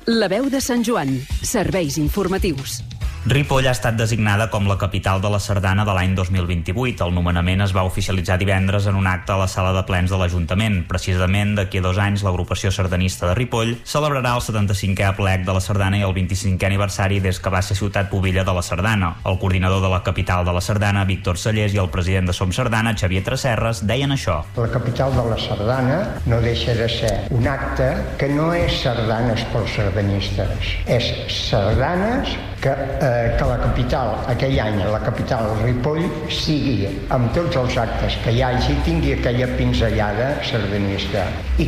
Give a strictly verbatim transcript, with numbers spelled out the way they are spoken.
La veu de Sant Joan. Serveis informatius. Ripoll ha estat designada com la capital de la sardana de l'any dos mil vint-i-vuit. El nomenament es va oficialitzar divendres en un acte a la sala de plens de l'Ajuntament. Precisament d'aquí a dos anys, l'agrupació sardanista de Ripoll celebrarà el setanta-cinquè aplec de la sardana i el vint-i-cinquè aniversari des que va ser ciutat pubilla de la sardana. El coordinador de la capital de la sardana, Víctor Sallés, i el president de Som Sardana, Xavier Tresserres, deien això. La capital de la sardana no deixa de ser un acte que no és sardanes pels sardanistes, és sardanes que, eh, que la capital, aquell any, la capital Ripoll, sigui, amb tots els actes que hi hagi, tingui aquella pinzellada sardanista. I